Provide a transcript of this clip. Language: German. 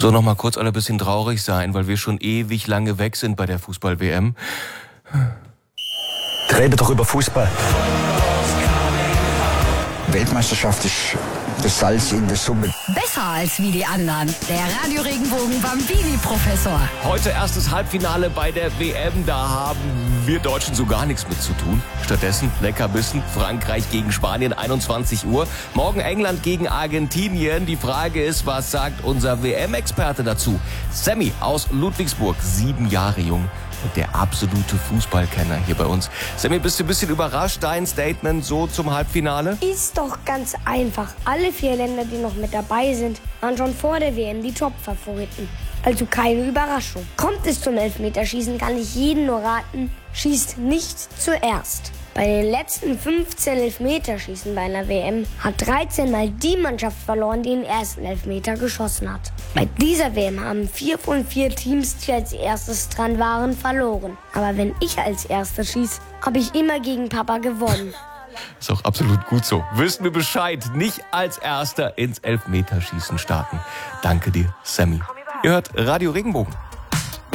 So, noch mal kurz alle ein bisschen traurig sein, weil wir schon ewig lange weg sind bei der Fußball-WM. Redet doch über Fußball. Weltmeisterschaft ist das Salz in der Suppe. Besser als wie die anderen. Der Radio Regenbogen Bambini-Professor. Heute erstes Halbfinale bei der WM. Da haben wir Deutschen so gar nichts mit zu tun. Stattdessen Leckerbissen. Frankreich gegen Spanien, 21 Uhr. Morgen England gegen Argentinien. Die Frage ist, was sagt unser WM-Experte dazu? Sammy aus Ludwigsburg, 7 Jahre jung. Und der absolute Fußballkenner hier bei uns. Sammy, bist du ein bisschen überrascht, dein Statement so zum Halbfinale? Ist doch ganz einfach. Alle 4 Länder, die noch mit dabei sind, waren schon vor der WM die Top-Favoriten. Also keine Überraschung. Kommt es zum Elfmeterschießen, kann ich jeden nur raten, schießt nicht zuerst. Bei den letzten 15 Elfmeterschießen bei einer WM hat 13 Mal die Mannschaft verloren, die den ersten Elfmeter geschossen hat. Bei dieser WM haben 4 von 4 Teams, die als erstes dran waren, verloren. Aber wenn ich als Erster schieße, habe ich immer gegen Papa gewonnen. Ist auch absolut gut so. Wissen wir Bescheid, nicht als Erster ins Elfmeterschießen starten. Danke dir, Sammy. Ihr hört Radio Regenbogen.